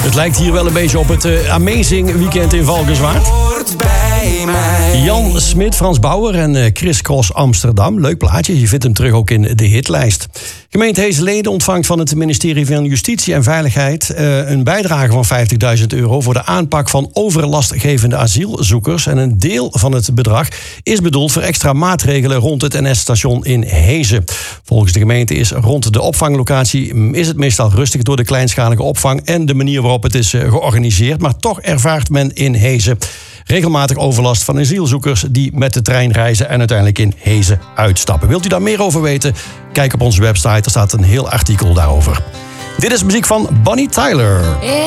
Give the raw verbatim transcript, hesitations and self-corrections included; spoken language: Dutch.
Het lijkt hier wel een beetje op het uh, Amazing Weekend in Valkenswaard. Jan Smit, Frans Bauer en uh, Chris Cross Amsterdam. Leuk plaatje, je vindt hem terug ook in de hitlijst. Gemeente Heeseleden ontvangt van het ministerie van Justitie en Veiligheid uh, een bijdrage van vijftigduizend euro voor de aanpak van overlastgevende asielzoekers. En een deel van het bedrag is bedoeld voor extra maatregelen rond het N S-station in Heeze. Volgens de gemeente is rond de opvanglocatie is het meestal rustig door de kleinschalige opvang en de manier waarop het is uh, georganiseerd. Maar toch ervaart men in Heeze regelmatig overlast van asielzoekers die met de trein reizen en uiteindelijk in Heeze uitstappen. Wilt u daar meer over weten? Kijk op onze website, er staat een heel artikel daarover. Dit is muziek van Bonnie Tyler.